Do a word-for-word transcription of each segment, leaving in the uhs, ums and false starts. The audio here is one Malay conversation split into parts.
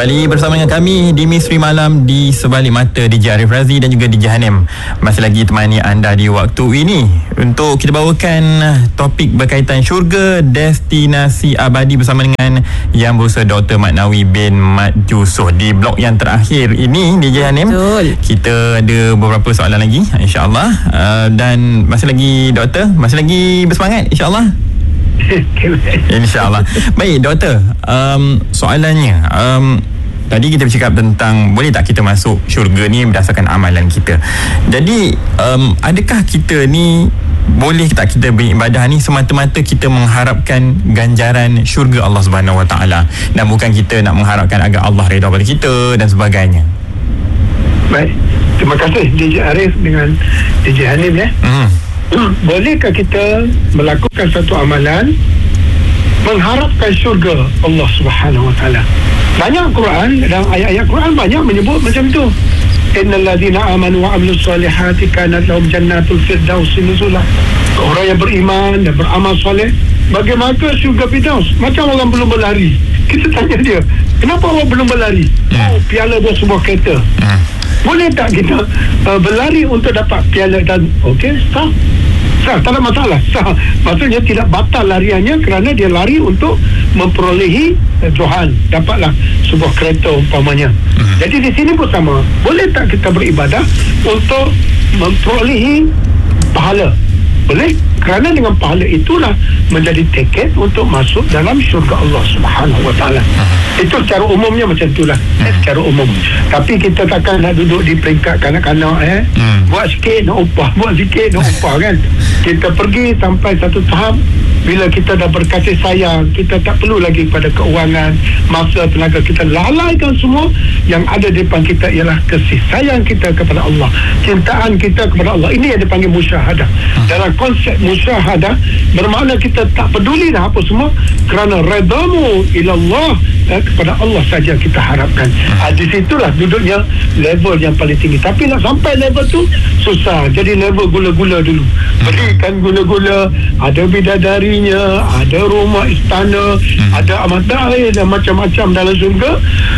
Kembali bersama dengan kami di Misteri Malam di Sebalik Mata D J Arif Razi dan juga D J Hanim. Masih lagi temani anda di waktu ini untuk kita bawakan topik berkaitan syurga destinasi abadi bersama dengan Yang Berusaha Doktor Mat Nawi bin Mat Yusof. Di blok yang terakhir ini D J Hanim, betul, kita ada beberapa soalan lagi insya-Allah, uh, dan masih lagi doktor, masih lagi bersemangat insya-Allah. InsyaAllah. Baik doktor, um, soalannya um, tadi kita bercakap tentang boleh tak kita masuk syurga ni berdasarkan amalan kita. Jadi um, adakah kita ni boleh tak kita beribadah ni semata-mata kita mengharapkan ganjaran syurga Allah Subhanahu Wa Taala dan bukan kita nak mengharapkan agar Allah redha pada kita dan sebagainya? Baik, terima kasih D J Arif dengan D J Hanim ya. Hmm. Bolehkah kita melakukan satu amalan mengharapkan syurga Allah Subhanahu Wa Taala? Banyak Quran dan ayat-ayat Quran banyak menyebut macam tu. Innal ladzina amanu wa amilus solihati kanat lahum jannatul firdausi nuzula. Orang yang beriman dan beramal soleh bagaimana syurga Firdaus? Macam orang belum berlari. Kita tanya dia, kenapa orang belum berlari? Oh, piala buat sebuah kereta. Boleh tak kita uh, berlari untuk dapat piala dan okey, sah. Sah, tak ada masalah. Sah. Maksudnya tidak batal lariannya kerana dia lari untuk memperolehi uh, Tuhan. Dapatlah sebuah kereta umpamanya. Hmm. Jadi di sini pun sama. Boleh tak kita beribadah untuk memperolehi pahala? Boleh, kerana dengan pahala itulah menjadi tiket untuk masuk dalam syurga Allah Subhanahu Wa Taala. Itu secara umumnya macam itulah. Eh, secara umum. Tapi kita takkan nak duduk di peringkat kanak-kanak eh. Hmm. Buat sikit nak upah, buat sikit nak upah kan. Kita pergi sampai satu tahap bila kita dah berkasih sayang, kita tak perlu lagi pada keuangan, masa, tenaga, kita lalaikan semua. Yang ada di depan kita ialah kasih sayang kita kepada Allah, cintaan kita kepada Allah. Ini yang dipanggil musyahadah. Dalam konsep musyahadah bermakna kita tak peduli dah apa semua, kerana redamu ilallah, eh, kepada Allah saja kita harapkan. Ha, di situlah duduknya level yang paling tinggi. Tapi nak sampai level tu susah. Jadi level gula-gula dulu. Berikan gula-gula, ada bidadarinya, ada rumah istana, ada amat air dan macam-macam dalam syurga.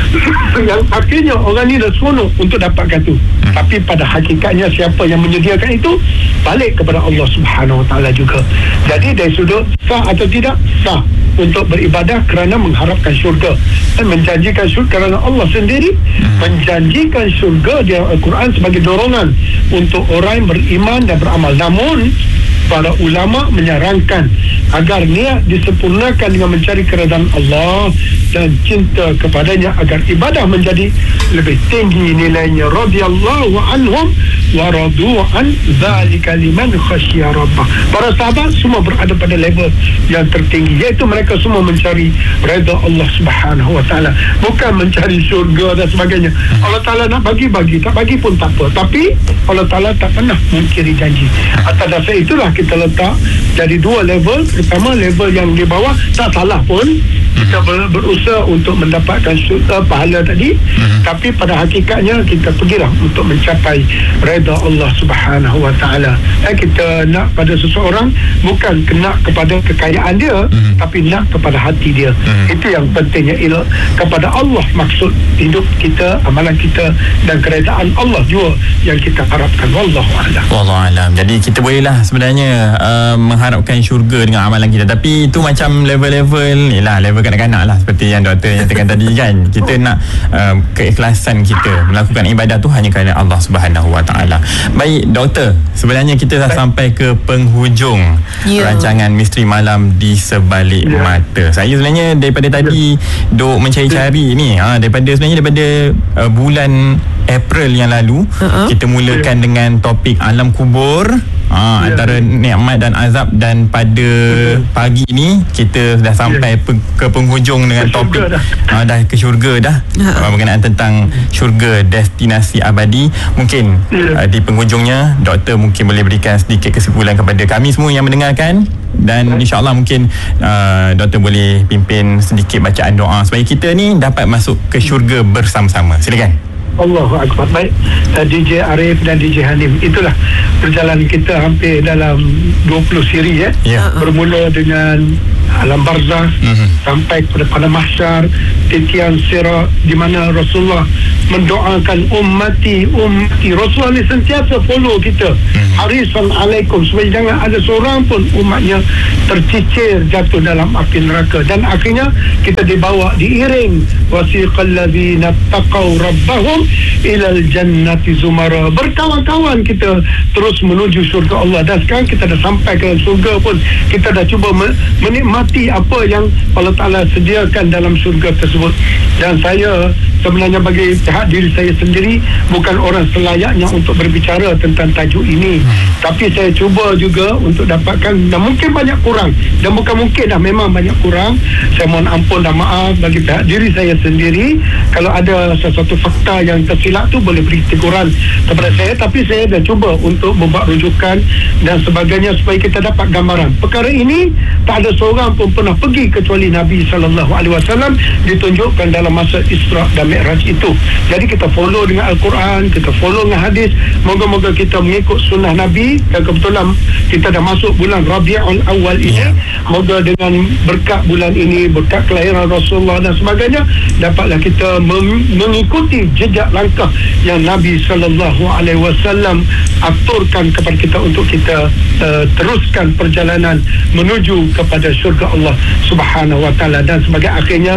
Yang akhirnya orang ni dah seronok untuk dapatkan tu. Tapi pada hakikatnya siapa yang menyediakan itu balik kepada Allah Subhanahu Wa Taala juga. Jadi dari sudut sah atau tidak sah untuk beribadah kerana mengharapkan syurga dan menjanjikan syurga kerana Allah sendiri menjanjikan syurga di Al-Quran sebagai dorongan untuk orang yang beriman dan beramal. Namun para ulama menyarankan agar niat disempurnakan dengan mencari keredaan Allah dan cinta kepadanya agar ibadah menjadi lebih tinggi nilainya. Radhiyallahu anhum wa radu an dzalika liman khasyiya rabbah. Para sahabat semua berada pada level yang tertinggi, iaitu mereka semua mencari redha Allah Subhanahu Wa Taala, bukan mencari syurga dan sebagainya. Allah Taala nak bagi-bagi, tak bagi pun tak apa, tapi Allah Taala tak pernah mungkiri janji. Atas dasar itulah kita letak jadi dua level. Pertama, level yang di bawah tak salah pun kita ber, berusaha untuk mendapatkan syurga pahala tadi, hmm. tapi pada hakikatnya kita pergilah untuk mencapai redha Allah Subhanahu Wa Taala. Eh, kita nak pada seseorang bukan nak kepada kekayaan dia, hmm. tapi nak kepada hati dia. hmm. Itu yang pentingnya, ilah kepada Allah maksud hidup kita, amalan kita, dan keredaan Allah juga yang kita harapkan. Wallahu a'lam. Wallahu a'lam. Jadi kita bolehlah sebenarnya uh, mengharapkan syurga dengan amalan kita, tapi itu macam level-level ni lah, level kanak-kanak lah, seperti yang doktor nyatakan tadi kan. Kita nak uh, keikhlasan kita melakukan ibadah tu hanya kerana Allah Subhanahu Wa Taala. Baik doktor, sebenarnya kita dah sampai ke penghujung yeah. rancangan Misteri Malam di Sebalik yeah. Mata. Saya sebenarnya daripada tadi yeah. duk mencari-cari ni, ha, daripada sebenarnya daripada uh, bulan April yang lalu, uh-huh. kita mulakan yeah. dengan topik alam kubur, ha, yeah. antara nikmat dan azab, dan pada yeah. pagi ni kita dah sampai yeah. pe- ke penghujung dengan ke topik dah. Ha, dah ke syurga dah, uh-huh. berkenaan tentang syurga destinasi abadi. Mungkin yeah. uh, di penghujungnya doktor mungkin boleh berikan sedikit kesimpulan kepada kami semua yang mendengarkan, dan insya-Allah mungkin uh, doktor boleh pimpin sedikit bacaan doa supaya kita ni dapat masuk ke syurga bersama-sama. Silakan. Allahu Akbar. Baik, uh, D J Arif dan D J Hanim, itulah perjalanan kita hampir dalam dua puluh siri ya. Yeah. Bermula dengan alam barzah mm-hmm. sampai kepada pada mahsyar, titian sirat di mana Rasulullah mendoakan ummati ummati. Rasulullah ni sentiasa follow kita, mm-hmm. harisan alaikum, supaya jangan ada seorang pun umatnya tercicir jatuh dalam api neraka. Dan akhirnya kita dibawa, diiring, wasiqal ladzina taqaw rabbahum ilal jannati zumara. Berkawan-kawan kita terus menuju syurga Allah. Dan sekarang kita dah sampai ke syurga pun, kita dah cuba menikmati apa yang Allah Ta'ala sediakan dalam syurga tersebut. Dan saya sebenarnya bagi pihak diri saya sendiri bukan orang selayaknya untuk berbicara tentang tajuk ini, tapi saya cuba juga untuk dapatkan, dan mungkin banyak kurang, dan bukan mungkin dah, memang banyak kurang. Saya mohon ampun dan maaf bagi pihak diri saya sendiri kalau ada sesuatu fakta yang tersilap tu, boleh beri teguran kepada saya. Tapi saya dah cuba untuk membuat rujukan dan sebagainya supaya kita dapat gambaran. Perkara ini tak ada seorang pun pernah pergi kecuali Nabi sallallahu alaihi wasallam ditunjukkan dalam masa Isra dan Mi'raj itu. Jadi kita follow dengan Al-Quran, kita follow dengan hadis. Moga-moga kita mengikut sunnah Nabi. Dan kebetulan kita dah masuk bulan Rabiul Awal ini, moga dengan berkat bulan ini, berkat kelahiran Rasulullah dan sebagainya, dapatlah kita mem- mengikuti jejak langkah yang Nabi sallallahu alaihi wasallam aturkan kepada kita untuk kita uh, teruskan perjalanan menuju kepada syurga Allah Subhanahu wa taala. Dan sebagai akhirnya,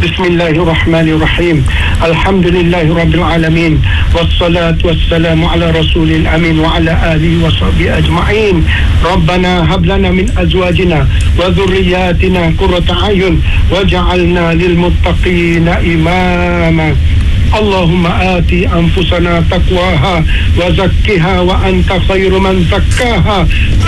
bismillahirrahmanirrahim, alhamdulillahirabbil alamin, wassalatu wassalamu ala rasulil amin wa ala alihi wa sahbihi ajma'in. Rabbana hab lana min azwajina wa dhurriyyatina qurrata a'yun waj'alna lil muttaqina imama. Allahumma ati anfusana taqwaha wa zakkiha wa anta khairu man zakkaha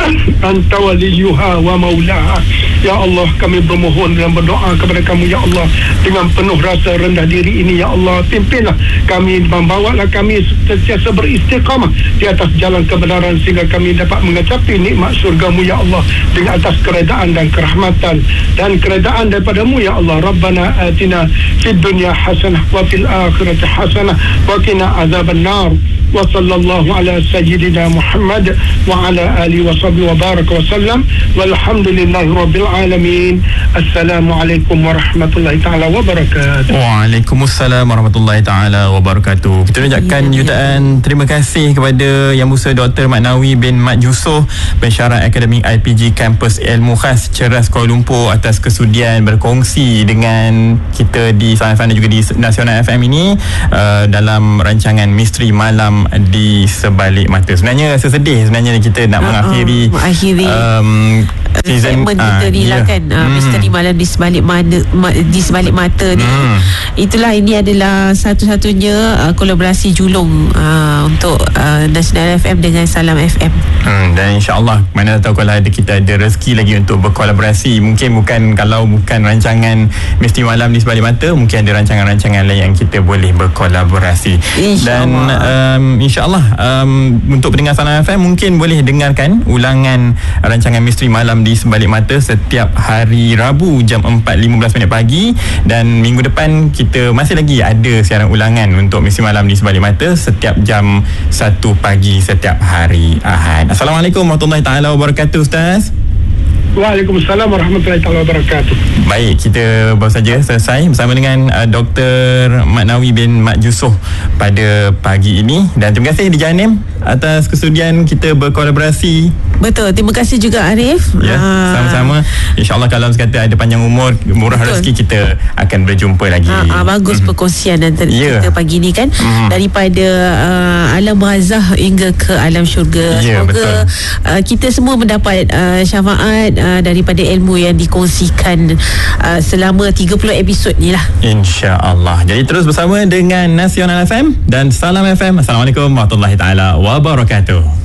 anta waliyuha wa maulaha. Ya Allah, kami bermohon dan berdoa kepada kamu ya Allah dengan penuh rasa rendah diri ini ya Allah. Pimpinlah kami, membawalah kami sentiasa beristiqamah di atas jalan kebenaran sehingga kami dapat mengecapi nikmat syurgamu ya Allah dengan atas keredaan dan kerahmatan dan keredaan daripadamu ya Allah. Rabbana atina fid dunya hasanah wa fil akhirati hasanah wa qina azaban nar. Wa sallallahu ala sayyidina Muhammad wa ala alihi wa sahbihi wa baraka wa sallam. Walhamdulillahi rabbil alamin. Assalamualaikum warahmatullahi taala wabarakatuh. Waalaikumsalam warahmatullahi taala wabarakatuh. Kita ucapkan jutaan terima kasih kepada Yang Musa Doktor Mat Nawi bin Mat Yusof, pensyarah akademik I P G Kampus Ilmu Khas Ceras Kuala Lumpur, atas kesudian berkongsi dengan kita di Salam F M dan juga di Nasional F M ini uh, dalam rancangan Misteri Malam di Sebalik Mata. Sebenarnya rasa sedih sebenarnya kita nak uh, mengakhiri uh, mengakhiri um, season segmen kita ni lah kan, uh, hmm. Misteri Malam di Sebalik Mata, di Sebalik Mata ni. Hmm. Itulah, ini adalah satu-satunya uh, kolaborasi julung uh, untuk uh, Nasional F M dengan Salam F M. Hmm, dan insya-Allah mana tahu kalau ada kita ada rezeki lagi untuk berkolaborasi, mungkin bukan kalau bukan rancangan Misteri Malam di Sebalik Mata, mungkin ada rancangan-rancangan lain yang kita boleh berkolaborasi. Dan um, insya-Allah um, untuk pendengar Salam F M mungkin boleh dengarkan ulangan rancangan Misteri Malam di Sebalik Mata setiap hari Rabu jam empat lima belas minit pagi, dan minggu depan kita masih lagi ada siaran ulangan untuk Misteri Malam di Sebalik Mata setiap jam satu pagi setiap hari Ahad. Assalamualaikum warahmatullahi taala wabarakatuh, Ustaz. Waalaikumsalam warahmatullahi taala wabarakatuh. Baik, kita baru saja selesai bersama dengan uh, Doktor Mat Nawi bin Mat Yusof pada pagi ini, dan terima kasih D J Hanim atas kesudian kita berkolaborasi. Betul, terima kasih juga Arif. Ya, uh, sama-sama. InsyaAllah kalau sekata ada panjang umur, murah betul. rezeki, kita akan berjumpa lagi. Uh, uh, bagus mm. perkongsian antara yeah. kita pagi ni kan, mm. daripada uh, alam barzah hingga ke alam syurga. Yeah, Semoga uh, kita semua mendapat uh, syafaat Uh, daripada ilmu yang dikongsikan uh, selama tiga puluh episod ni lah, insya-Allah. Jadi terus bersama dengan Nasional F M dan Salam F M. Assalamualaikum warahmatullahi taala wabarakatuh.